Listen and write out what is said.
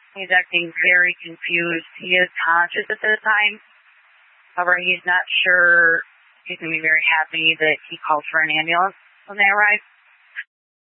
He's acting very confused. He is conscious at this time. However, he's not sure he's going to be very happy that he called for an ambulance when they arrive.